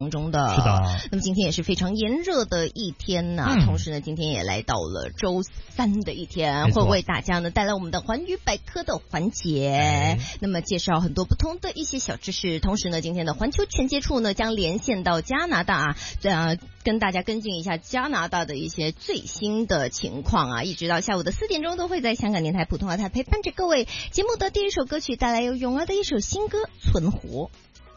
当中的。 是的。 那么今天也是非常炎热的一天呢，同时呢，今天也来到了周三的一天，会为大家呢带来我们的环宇百科的环节。那么介绍很多不同的一些小知识，同时呢，今天的环球全接触呢将连线到加拿大跟大家跟进一下加拿大的一些最新的情况啊，一直到下午的4点钟都会在香港电台普通话台陪伴着各位。节目的第一首歌曲带来由咏儿的一首新歌《存活》。